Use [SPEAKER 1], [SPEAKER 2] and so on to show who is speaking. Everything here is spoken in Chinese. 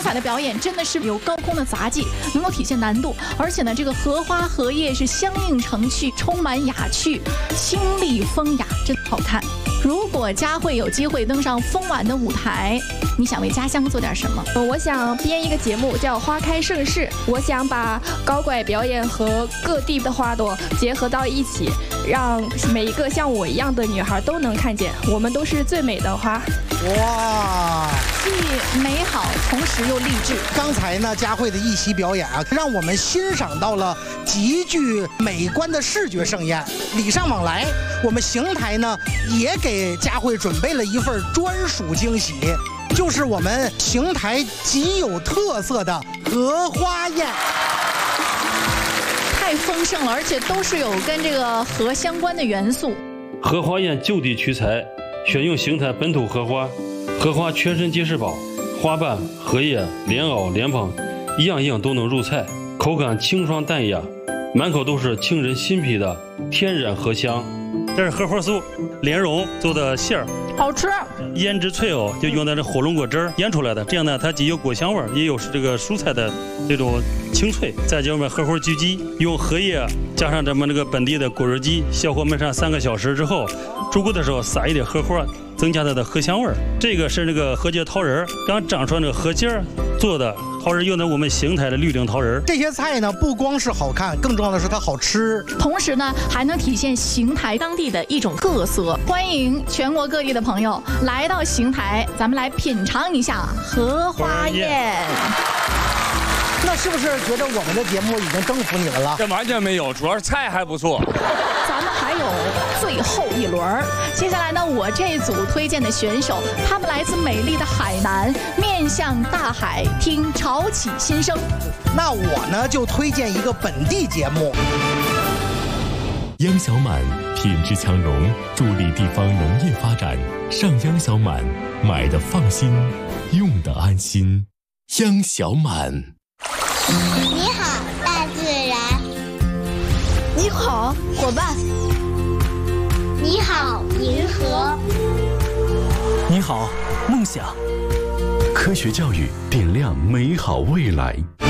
[SPEAKER 1] 彩的表演真的是有高空的杂技，能够体现难度，而且呢，这个荷花荷叶是相映成趣，充满雅趣，清丽风雅，真好看。如果佳慧有机会登上风晚的舞台，你想为家乡做点什么？
[SPEAKER 2] 我想编一个节目叫《花开盛世》，我想把高拐表演和各地的花朵结合到一起，让每一个像我一样的女孩都能看见，我们都是最美的花。
[SPEAKER 3] 哇，
[SPEAKER 1] 既美好，同时又励志。
[SPEAKER 3] 刚才呢，佳慧的一席表演啊，让我们欣赏到了极具美观的视觉盛宴。礼尚往来，我们邢台呢也给佳慧准备了一份专属惊喜，就是我们邢台极有特色的荷花宴。
[SPEAKER 1] 太丰盛了，而且都是有跟这个荷相关的元素。
[SPEAKER 4] 荷花宴就地取材，选用邢台本土荷花，荷花全身皆是宝，花瓣、荷叶、莲藕、莲蓬，一样一样都能入菜，口感清爽淡雅，满口都是沁人心脾的天然荷香。
[SPEAKER 5] 这是荷花酥，莲蓉做的馅儿，
[SPEAKER 1] 好吃。
[SPEAKER 5] 腌制脆藕就用的这火龙果汁儿腌出来的，这样呢，它既有果香味儿，也有是这个蔬菜的这种清脆。再加上荷花焗鸡，用荷叶加上咱们这个本地的果肉鸡，小火焖上3个小时之后，出锅的时候撒一点荷花，增加它的荷香味儿。这个是那个荷叶桃仁，刚长出来那个荷尖做的桃仁，用的我们邢台的绿顶桃仁。
[SPEAKER 3] 这些菜呢，不光是好看，更重要的是它好吃，
[SPEAKER 1] 同时呢，还能体现邢台当地的一种特色。欢迎全国各地的朋友来到邢台，咱们来品尝一下荷花宴。
[SPEAKER 3] 那是不是觉得我们的节目已经征服你们了？
[SPEAKER 6] 这完全没有，主要是菜还不错。
[SPEAKER 1] 咱们还有最后一轮，接下来呢，我这组推荐的选手，他们来自美丽的海南，面向大海，听潮起心声。
[SPEAKER 3] 那我呢，就推荐一个本地节目。
[SPEAKER 7] 央小满品质强融，助力地方农业发展。上央小满，买的放心，用的安心。央小满。
[SPEAKER 8] 你好，大自然。
[SPEAKER 1] 你好，伙伴。
[SPEAKER 8] 你好，银河。
[SPEAKER 7] 你好，梦想。科学教育点亮美好未来。